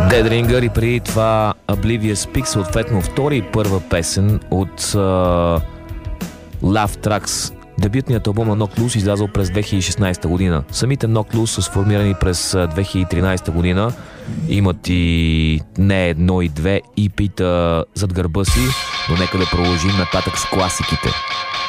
Dead Ringer и преди това Oblivious Peak, съответно втора и първа песен от Love Tracks. Дебютният албум на Knocked Loose излязъл през 2016 година. Самите Knocked Loose са сформирани през 2013 година. Имат и не едно и две EP-та зад гърба си, но нека да продължим нататък с класиките.